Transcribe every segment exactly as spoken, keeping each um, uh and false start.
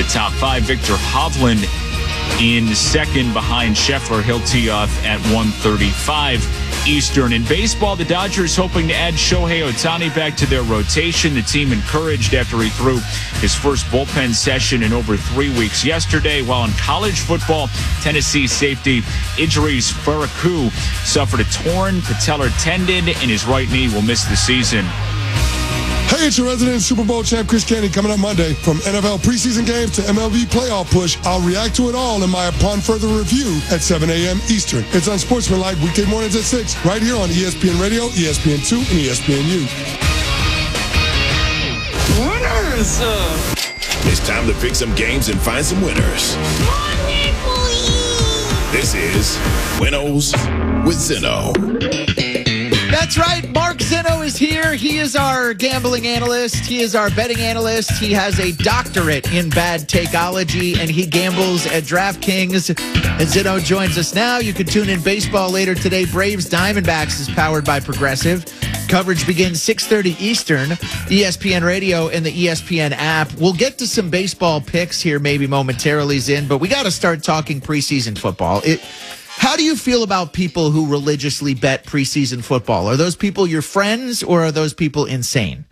the top five. Victor Hovland in second behind Scheffler. He'll tee off at one thirty-five Eastern. In baseball, the Dodgers hoping to add Shohei Ohtani back to their rotation. The team encouraged after he threw his first bullpen session in over three weeks yesterday. While in college football, Tennessee safety Idris Faraku suffered a torn patellar tendon in his right knee, will miss the season. Hey, it's your resident Super Bowl champ, Chris Canty, coming up Monday. From N F L preseason games to M L B playoff push, I'll react to it all in my Upon Further Review at seven a.m. Eastern. It's on Sportsmanlike weekday mornings at six, right here on E S P N Radio, E S P N two, and E S P N U. Winners! It's time to pick some games and find some winners. This is Winnows with Zinno. That's right. Mark Zinno is here. He is our gambling analyst. He is our betting analyst. He has a doctorate in bad takeology, and he gambles at DraftKings. And Zinno joins us now. You can tune in baseball later today. Braves Diamondbacks is powered by Progressive. Coverage begins six thirty Eastern, E S P N Radio and the E S P N app. We'll get to some baseball picks here maybe momentarily, Zin, but we got to start talking preseason football. It... How do you feel about people who religiously bet preseason football? Are those people your friends, or are those people insane?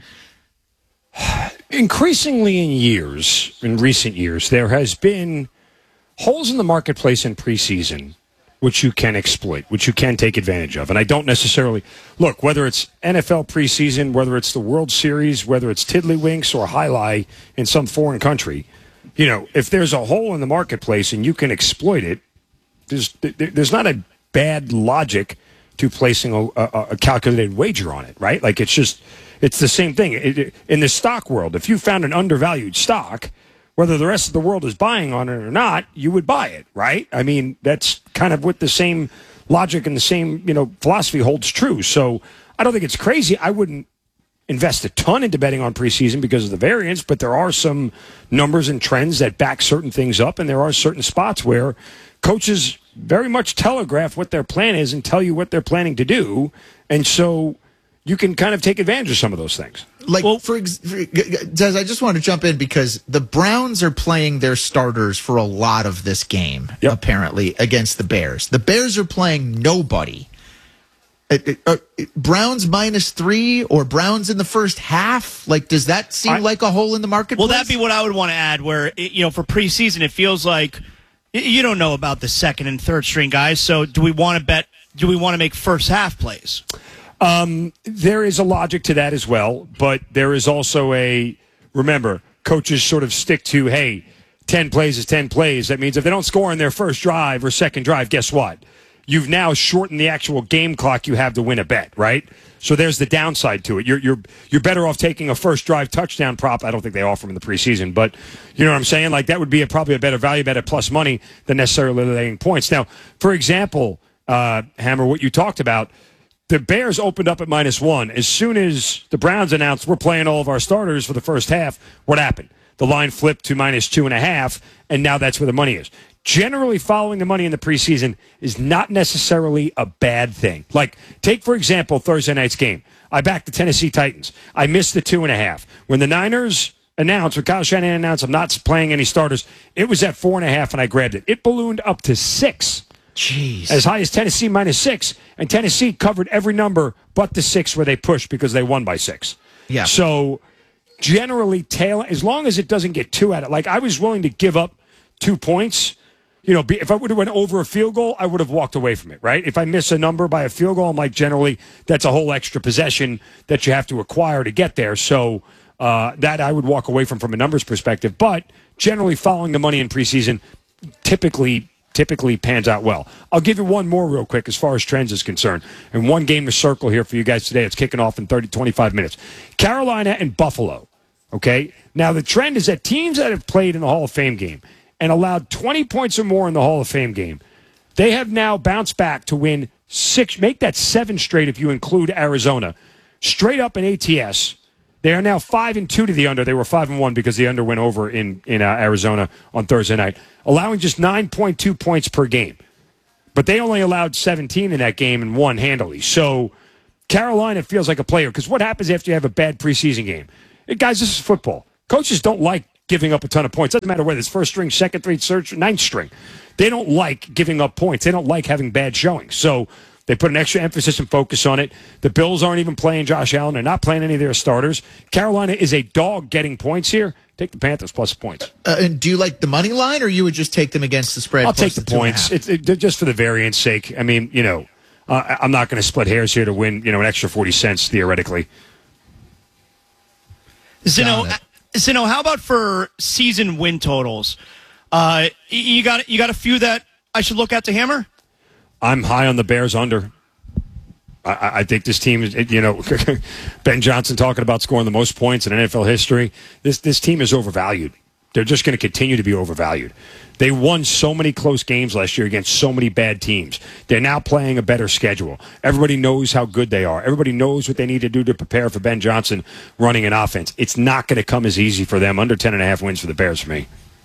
Increasingly in years, in recent years, there has been holes in the marketplace in preseason which you can exploit, which you can take advantage of. And I don't necessarily, look, whether it's N F L preseason, whether it's the World Series, whether it's Tiddlywinks or Highlight in some foreign country, you know, if there's a hole in the marketplace and you can exploit it, There's there's not a bad logic to placing a, a, a calculated wager on it, right? Like it's just it's the same thing it, it, in the stock world. If you found an undervalued stock, whether the rest of the world is buying on it or not, you would buy it, right? I mean, that's kind of what the same logic and the same you know philosophy holds true. So I don't think it's crazy. I wouldn't invest a ton into betting on preseason because of the variance, but there are some numbers and trends that back certain things up, and there are certain spots where coaches very much telegraph what their plan is and tell you what they're planning to do. And so you can kind of take advantage of some of those things. Like, well, for, for Des, I just want to jump in because the Browns are playing their starters for a lot of this game, yep. apparently, against the Bears. The Bears are playing nobody. It, it, uh, Browns minus three or Browns in the first half? Like, does that seem I, like a hole in the marketplace? Well, that'd be what I would want to add where, it, you know, for preseason, it feels like you don't know about the second and third string guys. So do we want to bet, do we want to make first half plays? Um, there is a logic to that as well, but there is also a, remember, coaches sort of stick to, hey, ten plays is ten plays. That means if they don't score in their first drive or second drive, guess what? You've now shortened the actual game clock you have to win a bet, right? So there's the downside to it. You're you're you're better off taking a first drive touchdown prop. I don't think they offer them in the preseason, but you know what I'm saying? Like that would be a, probably a better value bet at plus money than necessarily laying points. Now, for example, uh, Hammer, what you talked about, the Bears opened up at minus one. As soon as the Browns announced we're playing all of our starters for the first half, what happened? The line flipped to minus two and a half, and now that's where the money is. Generally, following the money in the preseason is not necessarily a bad thing. Like, take, for example, Thursday night's game. I backed the Tennessee Titans. I missed the two and a half. When the Niners announced, when Kyle Shanahan announced I'm not playing any starters, it was at four and a half, and I grabbed it. It ballooned up to six. Jeez. As high as Tennessee minus six, and Tennessee covered every number but the six where they pushed because they won by six. Yeah. So, generally, tail as long as it doesn't get two at it. Like, I was willing to give up two points. You know, if I would have went over a field goal, I would have walked away from it, right? If I miss a number by a field goal, I'm like, generally, that's a whole extra possession that you have to acquire to get there. So uh, that I would walk away from from a numbers perspective. But generally, following the money in preseason typically typically pans out well. I'll give you one more real quick as far as trends is concerned. And one game to circle here for you guys today. It's kicking off in thirty, twenty-five minutes. Carolina and Buffalo, okay? Now, the trend is that teams that have played in the Hall of Fame game and allowed twenty points or more in the Hall of Fame game, they have now bounced back to win six, make that seven straight if you include Arizona. Straight up in A T S, they are now five and two to the under. They were five and one because the under went over in in uh, Arizona on Thursday night, allowing just nine point two points per game. But they only allowed seventeen in that game and won handily. So Carolina feels like a player because what happens after you have a bad preseason game? Hey, guys, this is football. Coaches don't like giving up a ton of points. Doesn't matter whether it's first string, second string, third string, ninth string. They don't like giving up points. They don't like having bad showings. So they put an extra emphasis and focus on it. The Bills aren't even playing Josh Allen. They're not playing any of their starters. Carolina is a dog getting points here. Take the Panthers plus points. Uh, and do you like the money line, or you would just take them against the spread? I'll take the, the points. It's it, just for the variance sake. I mean, you know, uh, I'm not going to split hairs here to win, you know, an extra forty cents theoretically. Zeno, Zeno, how about for season win totals? Uh, you got you got a few that I should look at to hammer? I'm high on the Bears under. I, I think this team is, you know, Ben Johnson talking about scoring the most points in N F L history. This this team is overvalued. They're just going to continue to be overvalued. They won so many close games last year against so many bad teams. They're now playing a better schedule. Everybody knows how good they are. Everybody knows what they need to do to prepare for Ben Johnson running an offense. It's not going to come as easy for them. Under ten and a half wins for the Bears for me.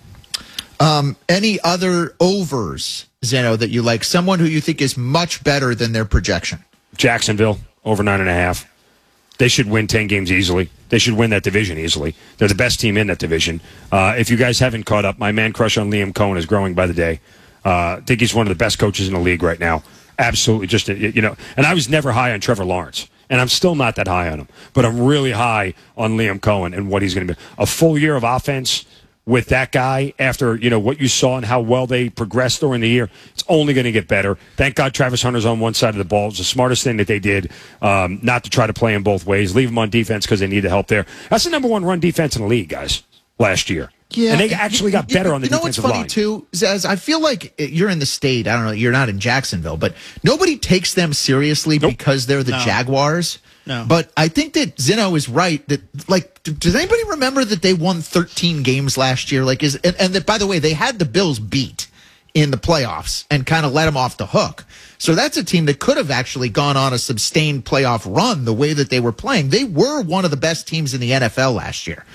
Um, any other overs, Zeno, that you like? Someone who you think is much better than their projection? Jacksonville, over nine and a half. They should win ten games easily. They should win that division easily. They're the best team in that division. Uh, if you guys haven't caught up, my man crush on Liam Cohen is growing by the day. Uh, I think he's one of the best coaches in the league right now. Absolutely, just, you know. And I was never high on Trevor Lawrence, and I'm still not that high on him. But I'm really high on Liam Cohen and what he's going to be. A full year of offense with that guy after, you know, what you saw and how well they progressed during the year, it's only going to get better. Thank God Travis Hunter's on one side of the ball. It's the smartest thing that they did, um, not to try to play him both ways. Leave him on defense because they need the help there. That's the number one run defense in the league, guys, last year. Yeah, and they actually got better you, on the you know defensive what's funny line. too, Zaz? I feel like you're in the state. I don't know. You're not in Jacksonville, but nobody takes them seriously Nope. because they're the No. Jaguars. No. But I think that Zeno is right. That like, d- does anybody remember that they won thirteen games last year? Like, is and, and that by the way, they had the Bills beat in the playoffs and kind of let them off the hook. So that's a team that could have actually gone on a sustained playoff run the way that they were playing. They were one of the best teams in the N F L last year.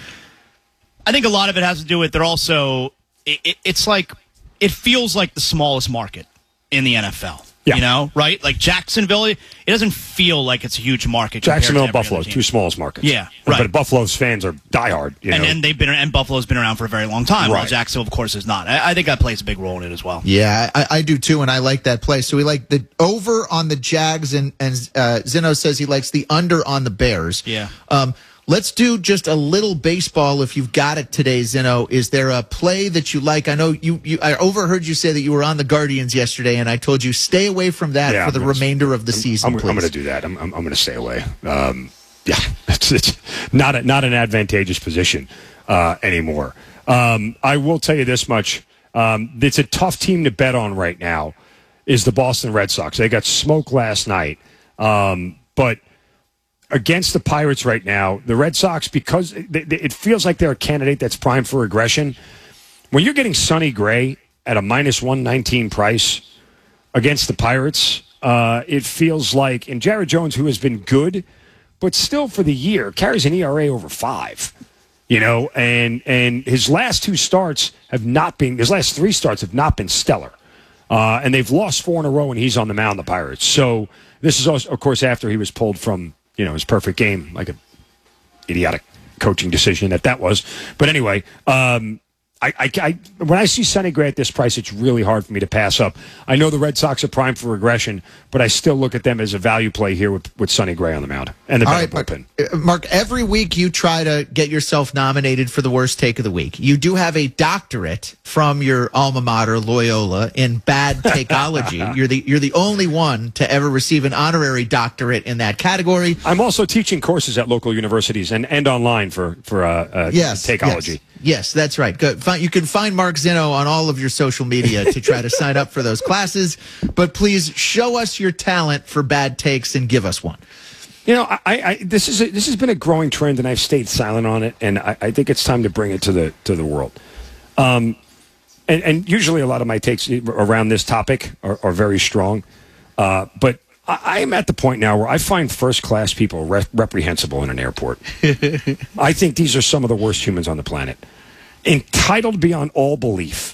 I think a lot of it has to do with they're also it, it, it's like it feels like the smallest market in the N F L. Yeah. You know, right? Like Jacksonville, it doesn't feel like it's a huge market. compared Jacksonville to and every Buffalo, other team. two smallest markets. Yeah, right. But Buffalo's fans are diehard. You And know? then they've been and Buffalo's been around for a very long time. While Right. Jacksonville, of course, is not. I, I think that plays a big role in it as well. Yeah, I, I do too, and I like that play. So we like the over on the Jags, and and uh, Zeno says he likes the under on the Bears. Yeah. Um, let's do just a little baseball if you've got it today, Zeno. Is there a play that you like? I know you. you I overheard you say that you were on the Guardians yesterday, and I told you stay away from that Yeah, for the I'm gonna- remainder of the season. I'm, please. I'm going to do that. I'm, I'm, I'm going to stay away. Um, yeah, it's, it's not a, not an advantageous position uh, anymore. Um, I will tell you this much: um, it's a tough team to bet on right now. Is the Boston Red Sox? They got smoked last night, um, but against the Pirates right now, the Red Sox, because it, it feels like they're a candidate that's primed for aggression. When you're getting Sonny Gray at a minus one nineteen price against the Pirates, uh, it feels like, and Jared Jones, who has been good, but still for the year, carries an E R A over five. You know, and and his last two starts have not been, his last three starts have not been stellar. Uh, and they've lost four in a row, and he's on the mound, the Pirates. So this is, also, of course, after he was pulled from, you know, his perfect game, like a idiotic coaching decision that that was. But anyway, um, I, I, I when I see Sonny Gray at this price, it's really hard for me to pass up. I know the Red Sox are primed for regression, but I still look at them as a value play here with, with Sonny Gray on the mound and the All better right, bullpen. Mark, uh, Mark, every week you try to get yourself nominated for the worst take of the week. You do have a doctorate from your alma mater, Loyola, in bad takeology. you're the you're the only one to ever receive an honorary doctorate in that category. I'm also teaching courses at local universities and, and online for, for uh, uh, Yes, takeology. Yes. Yes, that's right. Good. Fi- You can find Mark Zeno on all of your social media to try to sign up for those classes. But please show us your talent for bad takes and give us one. You know, I, I this is a, this has been a growing trend, and I've stayed silent on it, and I, I think it's time to bring it to the to the world. Um, and, and usually, a lot of my takes around this topic are, are very strong, uh, but I, I am at the point now where I find first class people re- reprehensible in an airport. I think these are some of the worst humans on the planet, entitled beyond all belief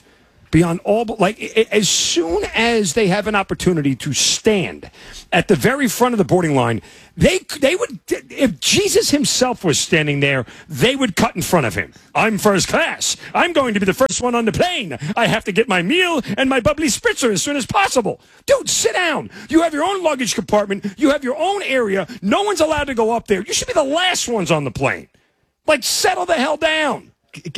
beyond all, like, as soon as they have an opportunity to stand at the very front of the boarding line, they they would, if Jesus himself was standing there, they would cut in front of him. I'm first class. I'm going to be the first one on the plane. I have to get my meal and my bubbly spritzer as soon as possible. Dude, sit down. You have your own luggage compartment. You have your own area. No one's allowed to go up there. You should be the last ones on the plane. Like, settle the hell down.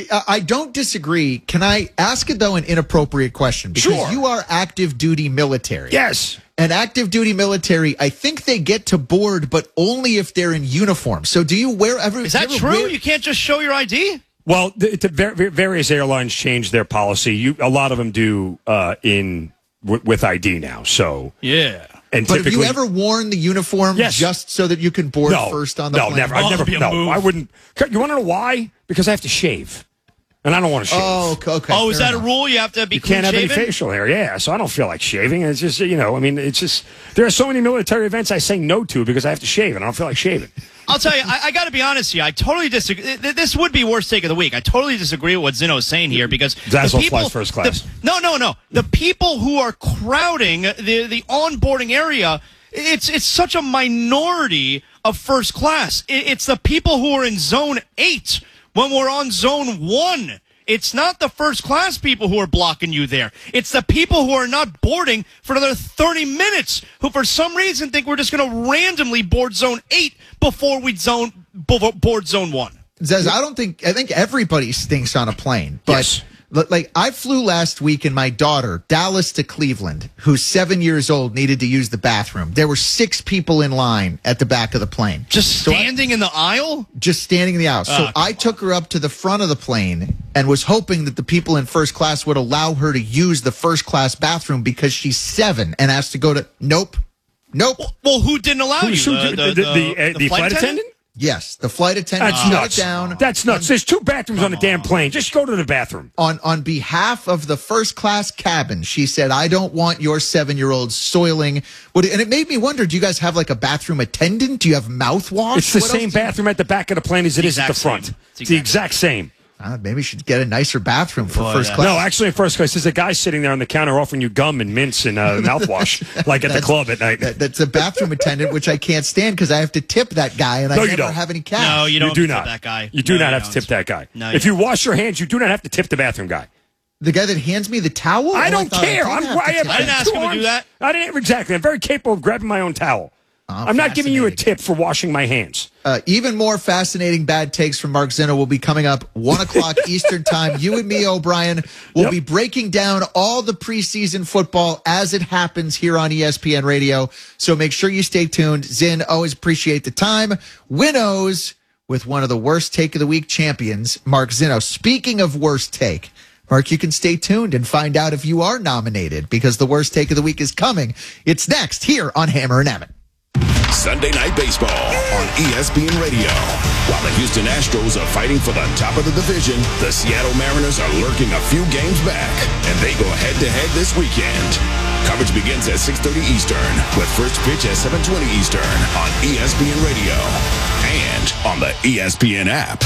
I don't disagree. Can I ask it, though, an inappropriate question? Because Sure. you are active duty military. Yes. And active duty military, I think they get to board, but only if they're in uniform. So do you wear ever? Is that you true? Wear, You can't just show your I D? Well, the, the ver- various airlines change their policy. You, a lot of them do uh, in w- with I D now. So Yeah. and but have typically, you ever worn the uniform Yes. just so that you can board no, first on the no, plane? never. I've Oh, never. that'd be a No, move. I wouldn't. You want to know why? Because I have to shave, and I don't want to shave. Oh, okay. okay, Oh, is fair that enough. a rule? You have to be You can't have any clean-shaven? facial hair, yeah. So I don't feel like shaving. It's just, you know, I mean, it's just, there are so many military events I say no to because I have to shave, and I don't feel like shaving. I'll tell you, I, I got to be honest here. I totally disagree. Th- This would be worst take of the week. I totally disagree with what Zeno's saying here because Zazzle the people, flies first class. the- no, no, no. The people who are crowding the the onboarding area, it's it's such a minority of first class. It, it's the people who are in zone eight when we're on zone one. It's not the first class people who are blocking you there. It's the people who are not boarding for another thirty minutes who for some reason think we're just going to randomly board zone eight before we zone bo- board zone one. Zez, I don't think, I think everybody stinks on a plane. But, Yes. li- like, I flew last week and my daughter, Dallas to Cleveland, who's seven years old, needed to use the bathroom. There were six people in line at the back of the plane. Just So I- standing in the aisle? just standing in the aisle. So Oh, come I took her up to the front of the plane and was hoping that the people in first class would allow her to use the first class bathroom because she's seven and asked to go to, nope, nope. Well, who didn't allow you? Who- The, the, the, the, the, uh, the flight attendant? Yes, the flight attendant That's shut nuts. it down. That's nuts. There's two bathrooms on the damn plane. Just go to the bathroom. On on behalf of the first class cabin, she said, "I don't want your seven year old soiling." What? And it made me wonder: do you guys have like a bathroom attendant? Do you have mouthwash? It's the What same else do you- bathroom at the back of the plane as it is at the Exact front. same. It's, It's the exact exact same. Uh, maybe we should get a nicer bathroom for Boy, first yeah. class. No, actually, in first class, there's a guy sitting there on the counter offering you gum and mints and uh, mouthwash, like at the That's- club at night. That, that's a bathroom attendant, which I can't stand because I have to tip that guy, and I No, you never don't. have any cash. No, you You don't do tip not. that guy. You do No, not you have to don't. tip that guy. No, if you you wash your hands, you do not have to tip the bathroom guy. The guy that hands me the towel? I Oh, don't thought care. did I'm, have to I, have, tip I didn't have ask two him to do arms. that. I didn't exactly. I'm very capable of grabbing my own towel. Oh, I'm not giving you a fascinating. tip for washing my hands. Uh, even more fascinating bad takes from Mark Zeno will be coming up one o'clock Eastern time. You and me, O'Brien, will Yep. be breaking down all the preseason football as it happens here on E S P N Radio. So make sure you stay tuned. Zin, always appreciate the time. Winnows with one of the worst take of the week champions, Mark Zeno. Speaking of worst take, Mark, you can stay tuned and find out if you are nominated because the worst take of the week is coming. It's next here on Hammer and Emmett. Sunday Night Baseball on E S P N Radio. While the Houston Astros are fighting for the top of the division, the Seattle Mariners are lurking a few games back, and they go head-to-head this weekend. Coverage begins at six thirty Eastern, with first pitch at seven twenty Eastern on E S P N Radio and on the E S P N app.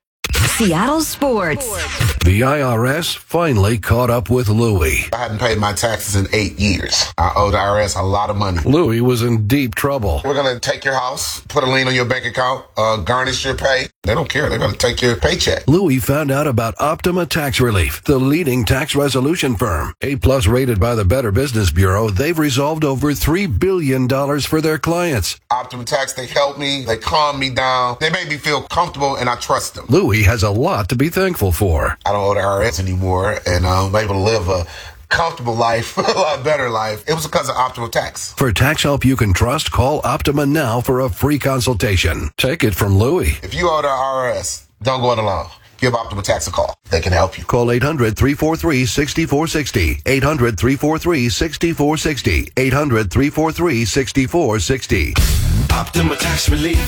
Seattle Sports. The I R S finally caught up with Louie. I hadn't paid my taxes in eight years. I owe the I R S a lot of money. Louie was in deep trouble. We're going to take your house, put a lien on your bank account, uh, garnish your pay. They don't care. They're going to take your paycheck. Louie found out about Optima Tax Relief, the leading tax resolution firm. A-plus rated by the Better Business Bureau, they've resolved over three billion dollars for their clients. Optima Tax, they help me. They calm me down. They make me feel comfortable, and I trust them. Louie has a lot to be thankful for. I don't owe the I R S anymore, and I'm able to live a comfortable life, a lot better life. It was because of Optima Tax. For tax help you can trust, call Optima now for a free consultation. Take it from Louie. If you owe the I R S, don't go it alone. Give Optima Tax a call. They can help you. Call eight hundred, three four three, six four six zero. eight hundred, three four three, six four six zero. eight hundred, three four three, six four six zero. Optima Tax Relief.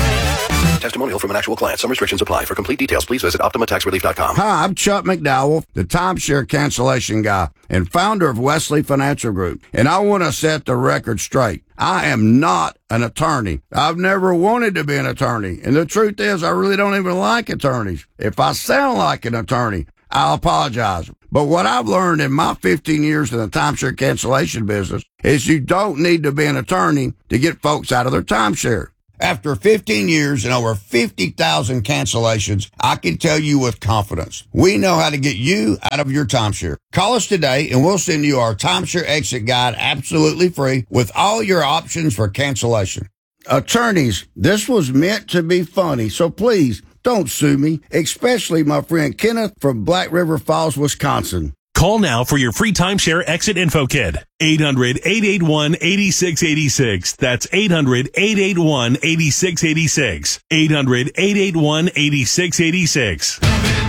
Testimonial from an actual client. Some restrictions apply. For complete details, please visit Optima Tax Relief dot com. Hi, I'm Chuck McDowell, the timeshare cancellation guy and founder of Wesley Financial Group. And I want to set the record straight. I am not an attorney. I've never wanted to be an attorney. And the truth is, I really don't even like attorneys. If I sound like an attorney, I'll apologize. But what I've learned in my fifteen years in the timeshare cancellation business is you don't need to be an attorney to get folks out of their timeshare. After fifteen years and over fifty thousand cancellations, I can tell you with confidence, we know how to get you out of your timeshare. Call us today and we'll send you our timeshare exit guide absolutely free with all your options for cancellation. Attorneys, this was meant to be funny, so please don't sue me, especially my friend Kenneth from Black River Falls, Wisconsin. Call now for your free timeshare exit info kit. eight hundred, eight eight one, eight six eight six. That's eight hundred, eight eight one, eight six eight six. eight hundred, eight eight one, eight six eight six.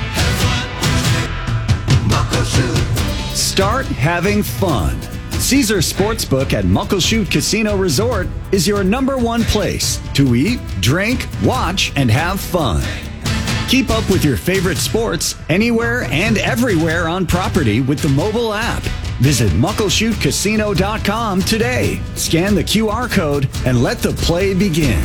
Start having fun. Caesar Sportsbook at Muckleshoot Casino Resort is your number one place to eat, drink, watch, and have fun. Keep up with your favorite sports anywhere and everywhere on property with the mobile app. Visit muckleshoot casino dot com today. Scan the Q R code and let the play begin.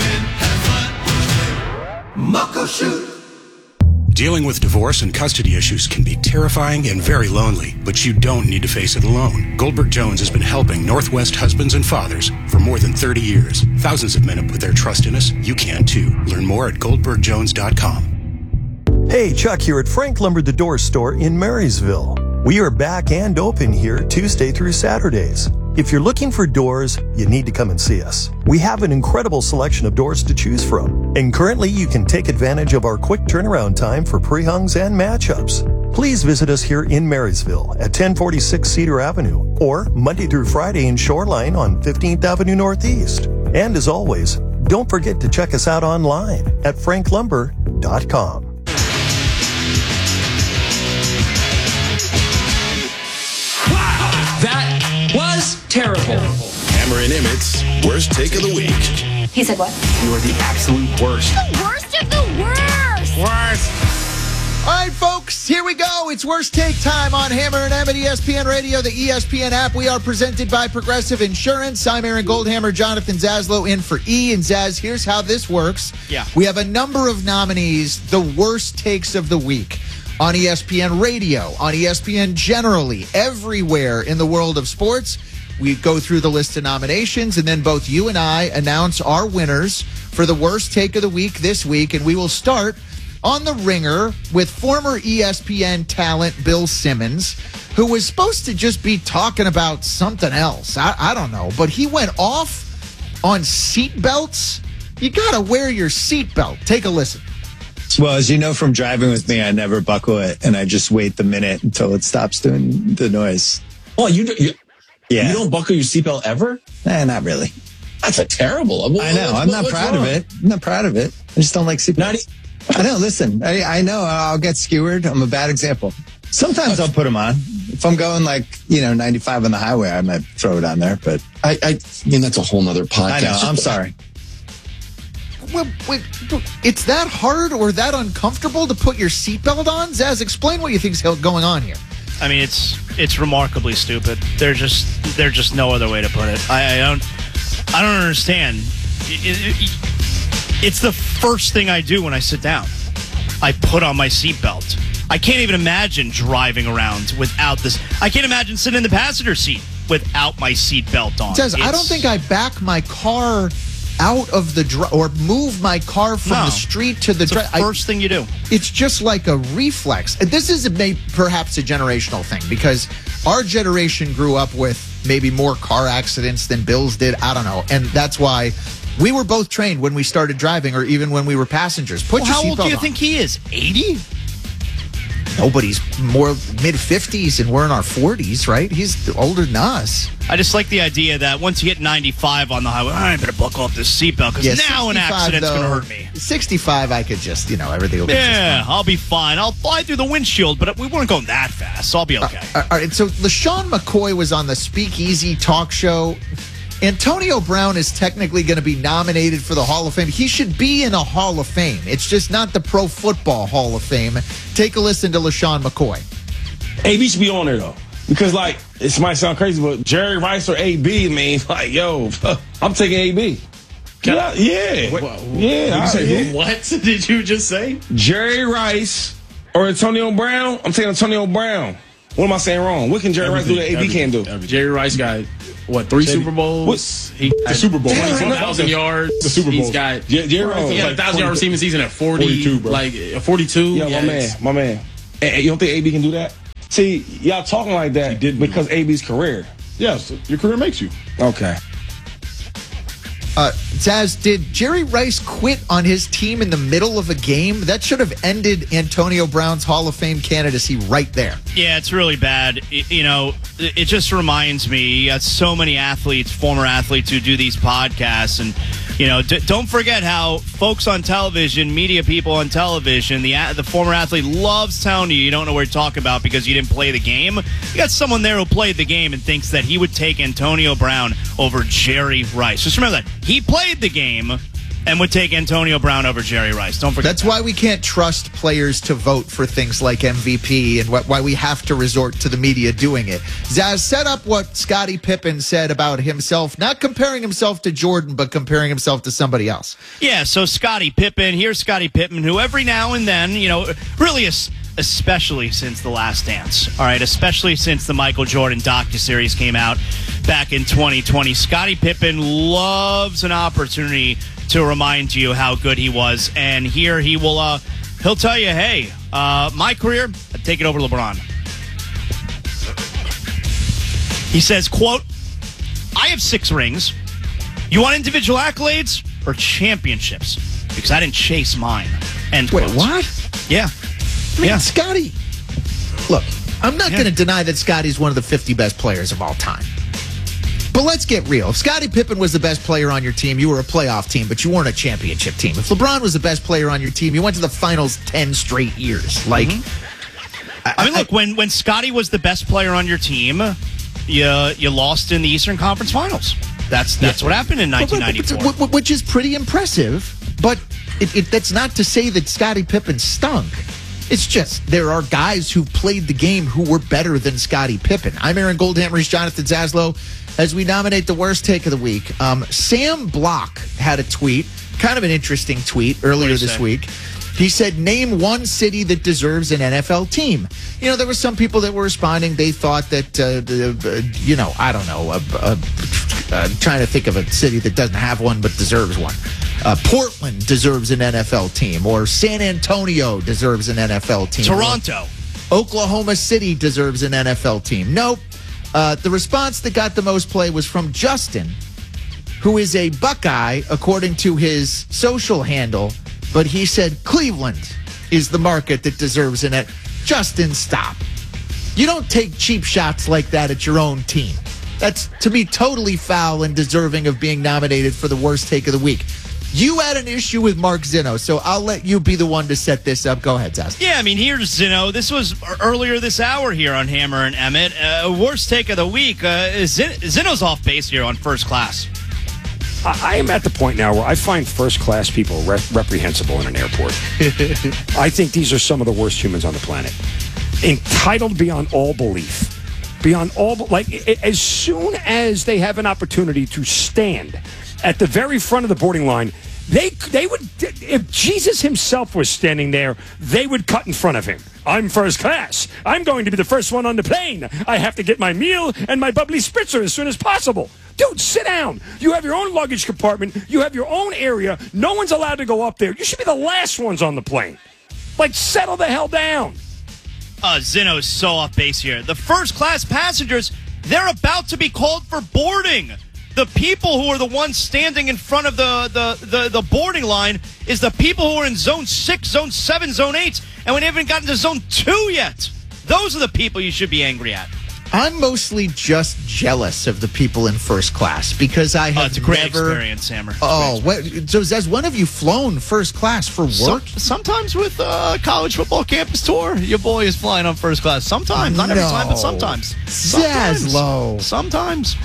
Muckleshoot. Dealing with divorce and custody issues can be terrifying and very lonely, but you don't need to face it alone. Goldberg Jones has been helping Northwest husbands and fathers for more than thirty years. Thousands have men have put their trust in us. You can too. Learn more at goldberg jones dot com. Hey, Chuck here at Frank Lumber the Door Store in Marysville. We are back and open here Tuesday through Saturdays. If you're looking for doors, you need to come and see us. We have an incredible selection of doors to choose from, and currently you can take advantage of our quick turnaround time for pre-hungs and matchups. Please visit us here in Marysville at ten forty-six Cedar Avenue or Monday through Friday in Shoreline on fifteenth Avenue Northeast. And as always, don't forget to check us out online at frank lumber dot com. That was terrible. Hammer and Emmett's worst take of the week. He said what? You are the absolute worst. The worst of the worst. Worst. All right, folks, here we go. It's Worst Take time on Hammer and Emmett, E S P N Radio, the E S P N app. We are presented by Progressive Insurance. I'm Aaron Goldhammer, Jonathan Zaslow in for E. And Zaz, here's how this works. Yeah. We have a number of nominees, the worst takes of the week. On E S P N Radio, on E S P N generally, everywhere in the world of sports. We go through the list of nominations, and then both you and I announce our winners for the worst take of the week this week. And we will start on the ringer with former E S P N talent Bill Simmons, who was supposed to just be talking about something else. I, I don't know, but he went off on seatbelts. You got to wear your seatbelt. Take a listen. Well, as you know from driving with me, I never buckle it, and I just wait the minute until it stops doing the noise. Oh, you, do, you yeah. You don't buckle your seatbelt ever? Nah, not really. That's a terrible. Well, I know. I'm not proud wrong? of it. I'm not proud of it. I just don't like seatbelts. I know. Listen, I, I know I'll get skewered. I'm a bad example. Sometimes I'll put them on. If I'm going like, you know, ninety-five on the highway, I might throw it on there. But I, I mean, that's a whole nother podcast. I know. I'm sorry. Well, wait, it's that hard or that uncomfortable to put your seatbelt on? Zaz, explain what you think is going on here. I mean, it's it's remarkably stupid. There's just there's just no other way to put it. I, I don't I don't understand. It, it, it's the first thing I do when I sit down. I put on my seatbelt. I can't even imagine driving around without this. I can't imagine sitting in the passenger seat without my seatbelt on. Zaz, I don't think I back my car out of the dri- or move my car from no, the street to the drive. First I, thing you do. It's just like a reflex. And this is a, may- perhaps a generational thing because our generation grew up with maybe more car accidents than Bill's did. I don't know. And that's why we were both trained when we started driving or even when we were passengers. Put well, your how old do you on. think he is? eighty? Nobody's more mid-fifties and we're in our forties, right? He's older than us. I just like the idea that once you hit ninety-five on the highway, I better buckle up this seatbelt because yeah, now an accident's going to hurt me. sixty-five, I could just, you know, everything will be Yeah, just fine. I'll be fine. I'll fly through the windshield, but we weren't going that fast, so I'll be okay. Uh, all right, so LaShawn McCoy was on the Speakeasy talk show. Antonio Brown is technically going to be nominated for the Hall of Fame. He should be in a Hall of Fame. It's just not the Pro Football Hall of Fame. Take a listen to LaShawn McCoy. A B should be on there, though. Because, like, this might sound crazy, but Jerry Rice or A B, man, like, yo, I'm taking A B. Can I, yeah. What, yeah. Did you I, say yeah. What did you just say? Jerry Rice Or Antonio Brown? I'm saying Antonio Brown. What am I saying wrong? What can Jerry Rice do that A B can't do? Everything. Jerry Rice got, what, three Super Bowls? What? He The Super Bowl. twenty-four thousand yards. The Super Bowl. He's got, Jerry Rice he had a like thousand yard receiving season at forty. forty-two, bro. Like, uh, forty-two. Yeah, yeah, my man. My man. Hey, you don't think A B can do that? See, y'all talking like that because A B's career. Yes, your career makes you. Okay. Uh, Zaz, did Jerry Rice quit on his team in the middle of a game? That should have ended Antonio Brown's Hall of Fame candidacy right there. Yeah, it's really bad. It, you know, it just reminds me, you got so many athletes, former athletes who do these podcasts. And, you know, d- don't forget how folks on television, media people on television, the the former athlete loves telling you you don't know what to talk about because you didn't play the game. You got someone there who played the game and thinks that he would take Antonio Brown over Jerry Rice. Just remember that. He played the game and would take Antonio Brown over Jerry Rice. Don't forget That's that. why we can't trust players to vote for things like M V P and wh- why we have to resort to the media doing it. Zaz, set up what Scottie Pippen said about himself, not comparing himself to Jordan, but comparing himself to somebody else. Yeah, so Scottie Pippen, here's Scottie Pippen, who every now and then, you know, really is, especially since The Last Dance, all right, especially since the Michael Jordan docuseries came out back in twenty twenty, Scottie Pippen loves an opportunity to remind you how good he was, and here he will, uh, he'll tell you, hey, uh, my career, I'd take it over LeBron. He says, quote, I have six rings. You want individual accolades or championships? Because I didn't chase mine. End Wait, quote. what? Yeah. I mean, Yeah. Scottie, look, I'm not Yeah. going to deny that Scottie's one of the fifty best players of all time. But let's get real. If Scottie Pippen was the best player on your team, you were a playoff team, but you weren't a championship team. If LeBron was the best player on your team, you went to the finals ten straight years. Like, I, I mean, look, when, when Scottie was the best player on your team, you, you lost in the Eastern Conference Finals. That's that's Yeah. what happened in nineteen ninety-four. Wh- wh- Which is pretty impressive, but it, it, that's not to say that Scottie Pippen stunk. It's just there are guys who played the game who were better than Scottie Pippen. I'm Aaron Goldhammer. He's Jonathan Zaslow. As we nominate the worst take of the week, um, Sam Block had a tweet, kind of an interesting tweet earlier this say? week. He said, name one city that deserves an N F L team. You know, there were some people that were responding. They thought that, uh, the, uh, you know, I don't know, uh, uh, uh, trying to think of a city that doesn't have one but deserves one. Uh, Portland deserves an N F L team, or San Antonio deserves an N F L team. Toronto. Or Oklahoma City deserves an N F L team. Nope. Uh, the response that got the most play was from Justin, who is a Buckeye, according to his social handle, but he said Cleveland is the market that deserves an N F L. Justin, stop. You don't take cheap shots like that at your own team. That's, to me, totally foul and deserving of being nominated for the worst take of the week. You had an issue with Mark Zinno, so I'll let you be the one to set this up. Go ahead, Zaz. Yeah, I mean, here's Zinno. This was earlier this hour here on Hammer and Emmett. Uh, worst take of the week. Uh, Zin- Zinno's off base here on First Class. I, I am at the point now where I find first-class people re- reprehensible in an airport. I think these are some of the worst humans on the planet. Entitled beyond all belief. Beyond all, like, as soon as they have an opportunity to stand at the very front of the boarding line, they they would, if Jesus himself was standing there, they would cut in front of him. I'm first class. I'm going to be the first one on the plane. I have to get my meal and my bubbly spritzer as soon as possible. Dude, sit down. You have your own luggage compartment. You have your own area. No one's allowed to go up there. You should be the last ones on the plane. Like, settle the hell down. Uh, Zinno's so off base here. The first class passengers, they're about to be called for boarding. The people who are the ones standing in front of the, the, the, the boarding line is the people who are in zone six, zone seven, zone eight, and we haven't gotten to zone two yet. Those are the people you should be angry at. I'm mostly just jealous of the people in first class because I have Oh, it's a great never. experience, Hammer. Oh, what, so Zez, when have you flown first class for work? Some, sometimes with uh, college football campus tour, your boy is flying on first class. Sometimes, not every No. time, but sometimes. Sometimes. Zaslow. Sometimes.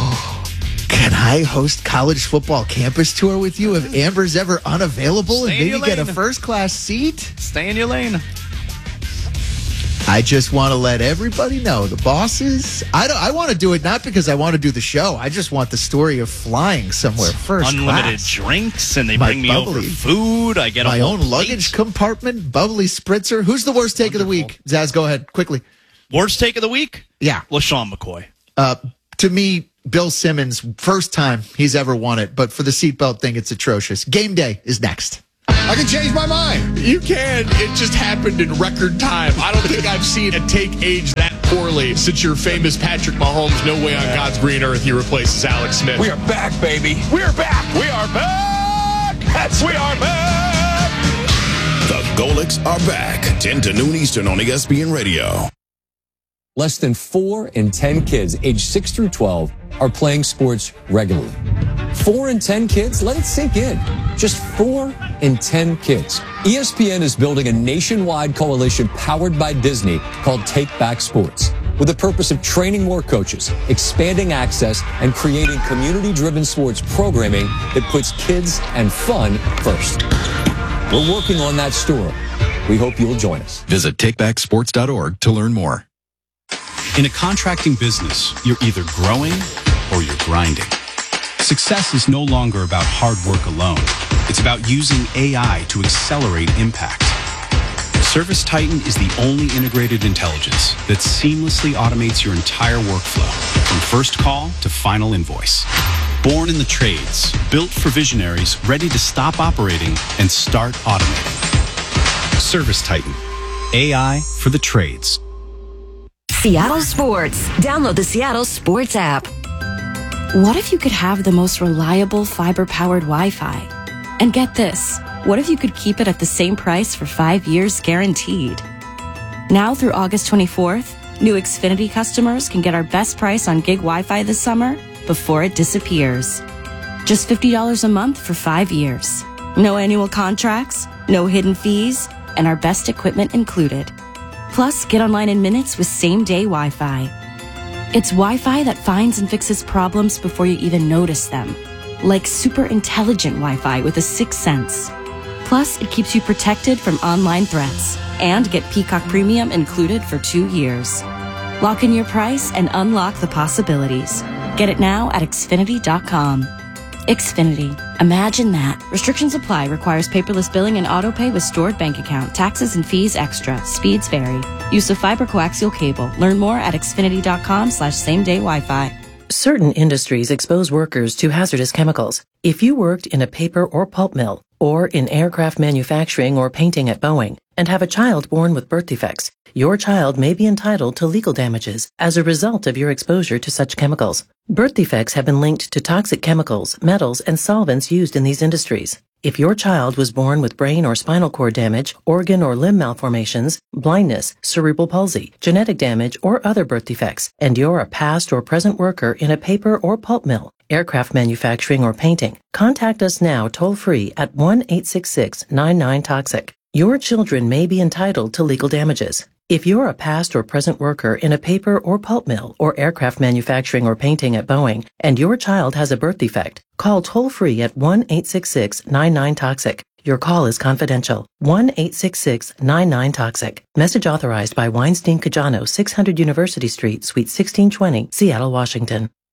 Can I host college football campus tour with you if Amber's ever unavailable Stay and in your maybe get a lane. first class seat? Stay in your lane. I just want to let everybody know, the bosses, I don't. I want to do it not because I want to do the show. I just want the story of flying somewhere first Unlimited class. drinks, and they My bring me bubbly- over food. I get a my whole own plate. luggage compartment, bubbly spritzer. Who's the worst take of the week? Zaz, go ahead, quickly. Worst take of the week? Yeah. LaShawn McCoy. Uh, to me, Bill Simmons, first time he's ever won it, but for the seatbelt thing, it's atrocious. Game day is next. I can change my mind. You can. It just happened in record time. I don't think I've seen a take age that poorly since your famous Patrick Mahomes, no way on God's green earth he replaces Alex Smith. We are back, baby. We are back. We are back. That's we are back. The Golics are back. ten to noon Eastern on E S P N Radio. Less than four in ten kids aged six through twelve are playing sports regularly. Four in ten kids? Let it sink in. Just four in ten kids. E S P N is building a nationwide coalition powered by Disney called Take Back Sports, with the purpose of training more coaches, expanding access, and creating community-driven sports programming that puts kids and fun first. We're working on that story. We hope you'll join us. Visit take back sports dot org to learn more. In a contracting business, you're either growing or you're grinding. Success is no longer about hard work alone. It's about using A I to accelerate impact. ServiceTitan is the only integrated intelligence that seamlessly automates your entire workflow, from first call to final invoice. Born in the trades, built for visionaries ready to stop operating and start automating. ServiceTitan, A I for the trades. Seattle Sports. Download the Seattle Sports app. What if you could have the most reliable fiber-powered Wi-Fi? And get this, what if you could keep it at the same price for five years guaranteed? Now through August twenty-fourth, new Xfinity customers can get our best price on gig Wi-Fi this summer before it disappears. Just fifty dollars a month for five years. No annual contracts, no hidden fees, and our best equipment included. Plus, get online in minutes with same-day Wi-Fi. It's Wi-Fi that finds and fixes problems before you even notice them. Like super intelligent Wi-Fi with a sixth sense. Plus, it keeps you protected from online threats. And get Peacock Premium included for two years. Lock in your price and unlock the possibilities. Get it now at Xfinity dot com. Xfinity. Imagine that. Restrictions apply. Requires paperless billing and autopay with stored bank account. Taxes and fees extra. Speeds vary. Use of fiber coaxial cable. Learn more at Xfinity dot com slash same day Wi-Fi. Certain industries expose workers to hazardous chemicals. If you worked in a paper or pulp mill, or in aircraft manufacturing or painting at Boeing, and have a child born with birth defects, your child may be entitled to legal damages as a result of your exposure to such chemicals. Birth defects have been linked to toxic chemicals, metals, and solvents used in these industries. If your child was born with brain or spinal cord damage, organ or limb malformations, blindness, cerebral palsy, genetic damage, or other birth defects, and you're a past or present worker in a paper or pulp mill, aircraft manufacturing, or painting, contact us now toll-free at one eight six six, nine nine, toxic. Your children may be entitled to legal damages. If you're a past or present worker in a paper or pulp mill or aircraft manufacturing or painting at Boeing, and your child has a birth defect, call toll-free at one eight six six, nine nine, toxic. Your call is confidential. one eight six six, nine nine, toxic. Message authorized by Weinstein Cajano, six hundred University Street, Suite sixteen twenty, Seattle, Washington.